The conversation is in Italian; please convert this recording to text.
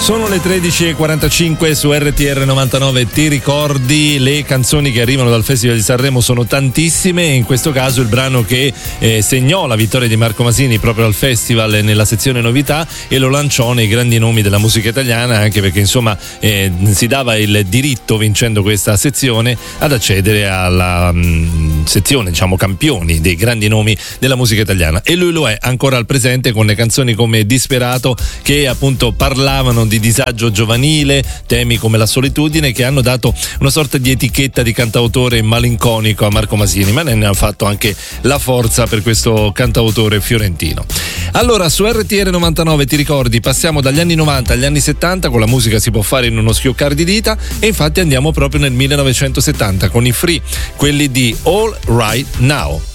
Sono le 13.45 su RTR 99. Ti ricordi? Le canzoni che arrivano dal Festival di Sanremo sono tantissime e in questo caso il brano che segnò la vittoria di Marco Masini proprio al festival nella sezione novità e lo lanciò nei grandi nomi della musica italiana, anche perché insomma si dava il diritto, vincendo questa sezione, ad accedere alla sezione, diciamo, campioni dei grandi nomi della musica italiana, e lui lo è ancora al presente con le canzoni come Disperato, che appunto parlavano di disagio giovanile, temi come la solitudine, che hanno dato una sorta di etichetta di cantautore malinconico a Marco Masini, ma ne ha fatto anche la forza per questo cantautore fiorentino. Allora, su RTR 99, ti ricordi, passiamo dagli anni 90 agli anni 70, con la musica si può fare in uno schioccare di dita, e infatti andiamo proprio nel 1970 con i Free, quelli di All Right Now.